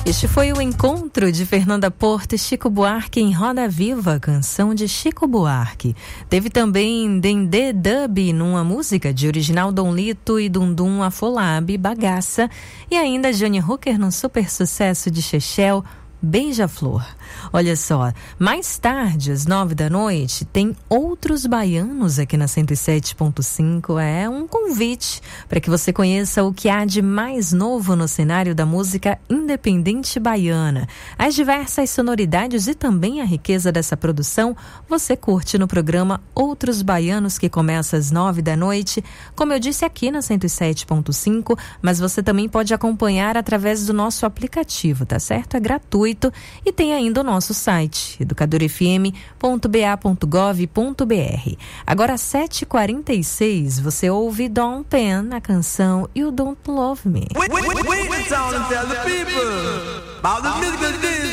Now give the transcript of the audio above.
Este foi o encontro de Fernanda Porto e Chico Buarque em Roda Viva, canção de Chico Buarque. Teve também Dendê Dub numa música de original Dom Lito e Dundum Afolab, Bagaça. E ainda Johnny Hooker num super sucesso de Chechel, Beija-Flor. Olha só, mais tarde, às 9h, tem Outros Baianos aqui na 107.5. É um convite para que você conheça o que há de mais novo no cenário da música independente baiana. As diversas sonoridades e também a riqueza dessa produção você curte no programa Outros Baianos, que começa às 9h, como eu disse, aqui na 107.5, mas você também pode acompanhar através do nosso aplicativo, tá certo? É gratuito. E tem ainda o nosso site, educadorfm.ba.gov.br. Agora, às 7h46, você ouve Dom Pen na canção You Don't Love Me. Wait, tell the people about the music